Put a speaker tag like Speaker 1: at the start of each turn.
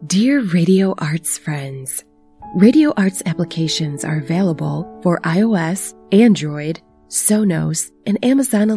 Speaker 1: Dear Radio Arts friends, Radio Arts applications are available for iOS, Android, Sonos, and Amazon